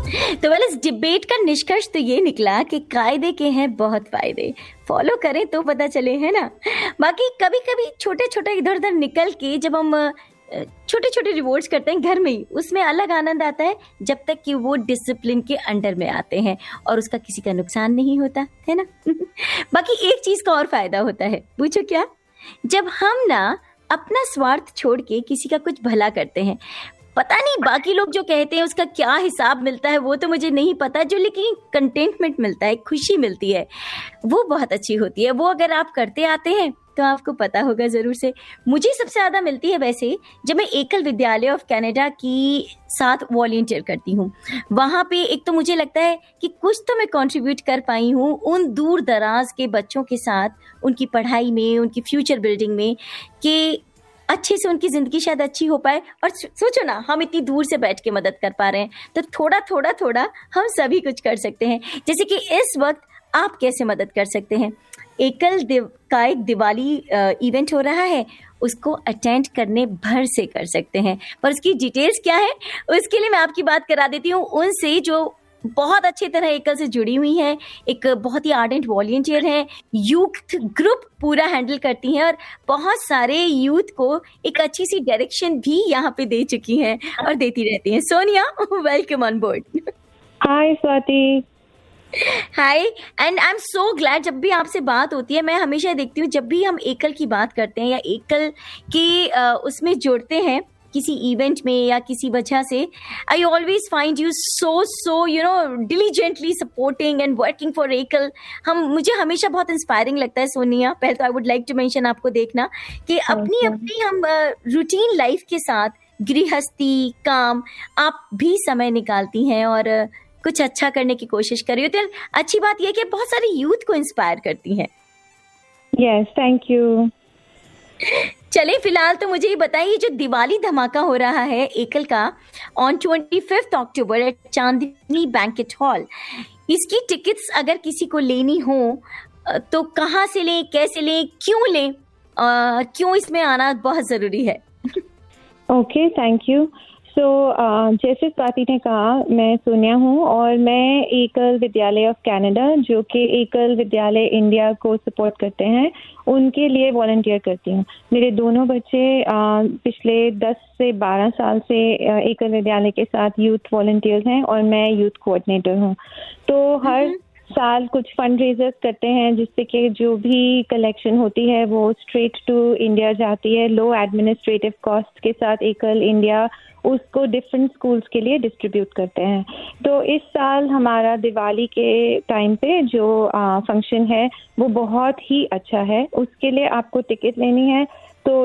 तो वेल, इस डिबेट का निष्कर्ष तो ये निकला कि कायदे के हैं बहुत फायदे, फॉलो करें तो पता चले, है ना। बाकी कभी कभी छोटे छोटे इधर उधर निकल के जब हम छोटे छोटे रिवॉर्ड्स करते हैं घर में ही, उसमें अलग आनंद आता है जब तक कि वो डिसिप्लिन के अंडर में आते हैं और उसका किसी का नुकसान नहीं होता, है ना। बाकी एक चीज का और फायदा होता है, पूछो क्या? जब हम ना अपना स्वार्थ छोड़ के किसी का कुछ भला करते हैं, पता नहीं बाकी लोग जो कहते हैं उसका क्या हिसाब मिलता है वो तो मुझे नहीं पता, जो लेकिन कंटेंटमेंट मिलता है, खुशी मिलती है, वो बहुत अच्छी होती है। वो अगर आप करते आते हैं तो आपको पता होगा जरूर से। मुझे सबसे ज्यादा मिलती है वैसे जब मैं एकल विद्यालय ऑफ कनाडा की साथ वॉलंटियर करती हूँ। वहाँ पे एक तो मुझे लगता है कि कुछ तो मैं कंट्रीब्यूट कर पाई हूँ उन दूर दराज के बच्चों के साथ, उनकी पढ़ाई में, उनकी फ्यूचर बिल्डिंग में, कि अच्छे से उनकी जिंदगी शायद अच्छी हो पाए। और सोचो ना, हम इतनी दूर से बैठ के मदद कर पा रहे हैं, तो थोड़ा थोड़ा थोड़ा हम सभी कुछ कर सकते हैं। जैसे कि इस वक्त आप कैसे मदद कर सकते हैं? का एक दिवाली इवेंट हो रहा है, उसको अटेंड करने भर से कर सकते हैं, पर उसकी डिटेल्स क्या है उसके लिए मैं आपकी बात करा देती हूँ उनसे जो बहुत अच्छी तरह एकल से जुड़ी हुई हैं। एक बहुत ही आर्डेंट वॉलंटियर हैं, यूथ ग्रुप पूरा हैंडल करती हैं और बहुत सारे यूथ को एक अच्छी सी डायरेक्शन भी यहाँ पे दे चुकी हैं और देती रहती हैं। Sonia, welcome on board. Hi Swati. Hi, and I am so glad जब भी आपसे बात होती है। मैं हमेशा देखती हूँ जब भी हम एकल की बात करते हैं या एकल के उसमें जोड़ते हैं किसी इवेंट में या किसी वजह से, I always find you so you know diligently supporting and working for एकल। मुझे हमेशा बहुत इंस्पायरिंग लगता है सोनिया। पहले तो I would like to mention आपको देखना कि अपनी अपनी हम रूटीन लाइफ के साथ, गृहस्थी, काम, आप भी समय निकालती हैं और कुछ अच्छा करने की कोशिश कर रही हो। तो अच्छी बात यह कि बहुत सारे यूथ को इंस्पायर करती हैं। Yes, thank you. चले, फिलहाल तो मुझे ये बताइए, जो दिवाली धमाका हो रहा है एकल का on 25 October eight Chandni banquet hall, इसकी टिकट्स अगर किसी को लेनी हो तो कहाँ से लें, कैसे लें, क्यों लें, क्यों इसमें आना बहुत जरूरी है? Okay, thank you. सो जैसे स्वाति ने कहा, मैं सोनिया हूँ और मैं एकल विद्यालय ऑफ कनाडा, जो कि एकल विद्यालय इंडिया को सपोर्ट करते हैं, उनके लिए वॉलंटियर करती हूँ। मेरे दोनों बच्चे पिछले 10 से 12 साल से एकल विद्यालय के साथ यूथ वॉलंटियर्स हैं और मैं यूथ कोऑर्डिनेटर हूँ। तो हर साल कुछ फंड रेजर्स करते हैं जिससे कि जो भी कलेक्शन होती है वो स्ट्रेट टू इंडिया जाती है, लो एडमिनिस्ट्रेटिव कॉस्ट के साथ। एकल इंडिया उसको डिफरेंट स्कूल्स के लिए डिस्ट्रीब्यूट करते हैं। तो इस साल हमारा दिवाली के टाइम पे जो फंक्शन है वो बहुत ही अच्छा है। उसके लिए आपको टिकट लेनी है तो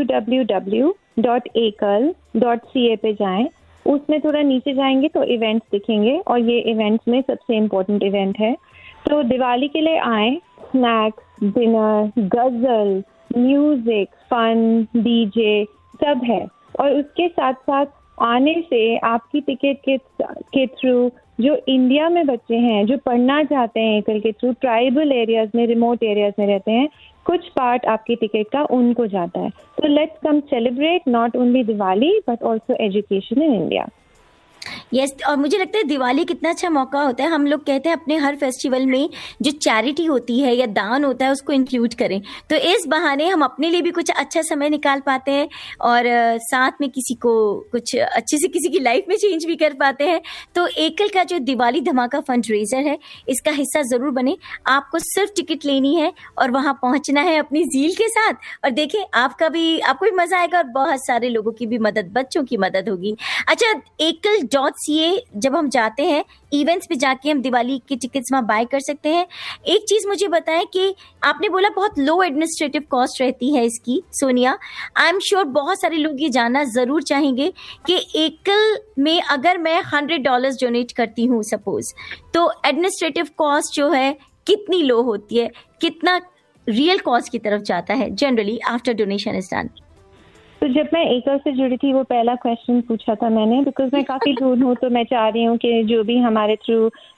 www.ekal.ca पे जाएं। उसमें थोड़ा नीचे जाएंगे तो इवेंट्स दिखेंगे और ये इवेंट्स में सबसे इम्पोर्टेंट इवेंट है। तो दिवाली के लिए आए, स्नैक्स, डिनर, गजल, म्यूजिक, फन, डीजे सब है। और उसके साथ साथ आने से आपकी टिकट के थ्रू जो इंडिया में बच्चे हैं जो पढ़ना चाहते हैं एकल के थ्रू, ट्राइबल एरियाज में, रिमोट एरियाज में रहते हैं, कुछ पार्ट आपकी टिकट का उनको जाता है। तो let's come celebrate not only Diwali but also education in India. Yes, और मुझे लगता है दिवाली कितना अच्छा मौका होता है। हम लोग कहते हैं अपने हर फेस्टिवल में जो चैरिटी होती है या दान होता है उसको इंक्लूड करें, तो इस बहाने हम अपने लिए भी कुछ अच्छा समय निकाल पाते हैं और साथ में किसी को कुछ अच्छे से किसी की लाइफ में चेंज भी कर पाते हैं। तो एकल का जो दिवाली धमाका फंड रेजर है, इसका हिस्सा जरूर बने। आपको सिर्फ टिकट लेनी है और वहां पहुंचना है अपनी झील के साथ, और देखें आपको भी मजा आएगा और बहुत सारे लोगों की भी मदद, बच्चों की मदद होगी। अच्छा, ekal.ca जब हम जाते हैं इवेंट्स पे जाके हम दिवाली की टिकट्स वहाँ बाय कर सकते हैं। एक चीज मुझे बताएं कि आपने बोला बहुत लो एडमिनिस्ट्रेटिव कॉस्ट रहती है इसकी। सोनिया, आई एम श्योर बहुत सारे लोग ये जानना जरूर चाहेंगे कि एकल में अगर मैं $100 डोनेट करती हूँ सपोज, तो एडमिनिस्ट्रेटिव कॉस्ट जो है कितनी लो होती है, कितना रियल कॉस्ट की तरफ जाता है generally after donation is done? तो जब मैं एकल से जुड़ी थी वो पहला क्वेश्चन पूछा था मैंने, बिकॉज मैं काफ़ी दूर हूँ तो मैं चाह रही हूँ कि जो भी हमारे थ्रू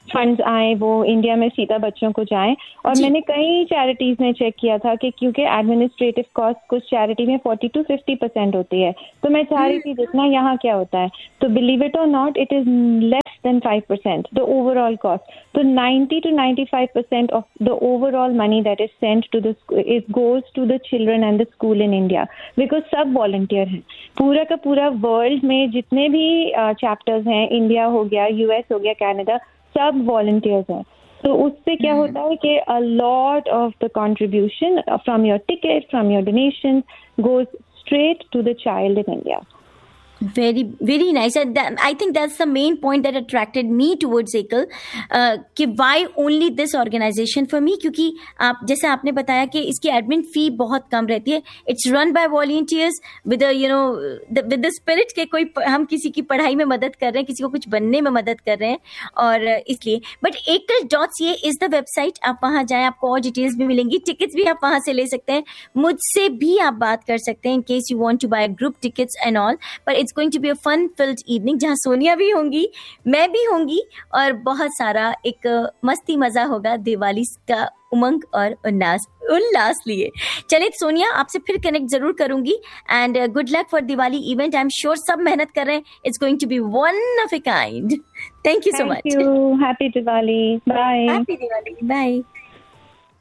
फंड्स आए वो इंडिया में सीधा बच्चों को जाएं। और मैंने कई चैरिटीज में चेक किया था कि क्योंकि एडमिनिस्ट्रेटिव कॉस्ट कुछ चैरिटी में 40-50% होती है, तो मैं चाह रही थी जितना यहाँ क्या होता है, तो बिलीव इट और not it is less than 5% the overall cost. तो 90-95% of the overall money that is sent to the is goes to the children and the school in India, because सब वॉलंटियर हैं। पूरा का पूरा world में जितने भी चैप्टर्स हैं, इंडिया हो गया, यूएस हो गया, कनाडा, सब वॉलंटियर्स हैं। तो उससे क्या होता है कि a lot of the contribution from your ticket, from your donation goes straight to the child in India. Very nice. And I think that's the main point that attracted me towards Ekal. कि why only this organization for me? क्योंकि आप जैसे आपने बताया कि इसकी admin फी बहुत कम रहती है. It's run by volunteers with the spirit के कोई हम किसी की पढ़ाई में मदद कर रहे हैं, किसी को कुछ बनने में मदद कर रहे हैं, और इसलिए. But ekal.ca is the website. आप वहाँ जाएं, आपको और डिटेल्स भी मिलेंगी. टिकट्स भी आप वहाँ से ले सकते हैं. मुझसे भी आप बात कर सकते हैं in case you want to buy group tickets and all. But it's going to be a fun filled evening जहाँ सोनिया भी होंगी, मैं भी होंगी, और बहुत सारा एक मस्ती मजा होगा दिवाली का उमंग और उल्लास लिए. चलिए सोनिया, आपसे फिर कनेक्ट जरूर करूंगी. And good luck for Diwali event. I am sure सब मेहनत कर रहे हैं. It's going to be one of a kind. Thank you so much. Happy Diwali. Bye. Happy Diwali. Bye.